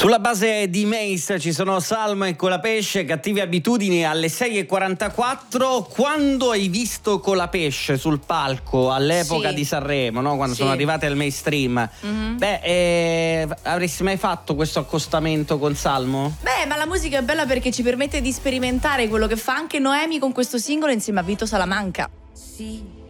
Sulla base di Mace ci sono Salmo e Colapesce, Cattive abitudini alle 6:44. Quando hai visto Colapesce sul palco all'epoca Sì. di Sanremo, no? Quando Sì. sono arrivate al mainstream, avresti mai fatto questo accostamento con Salmo? Beh, ma la musica è bella perché ci permette di sperimentare quello che fa anche Noemi con questo singolo insieme a Vito Salamanca. Sì,